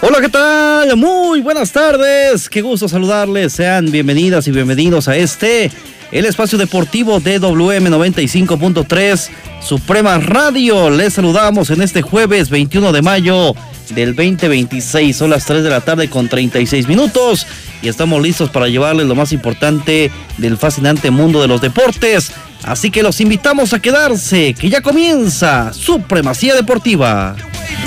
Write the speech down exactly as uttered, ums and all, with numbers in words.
Hola, ¿qué tal? Muy buenas tardes. Qué gusto saludarles. Sean bienvenidas y bienvenidos a este, el espacio deportivo de W M noventa y cinco punto tres, Suprema Radio. Les saludamos en este jueves veintiuno de mayo del veinte veintiséis. Son las tres de la tarde con treinta y seis minutos y estamos listos para llevarles lo más importante del fascinante mundo de los deportes. Así que los invitamos a quedarse, que ya comienza Supremacía Deportiva.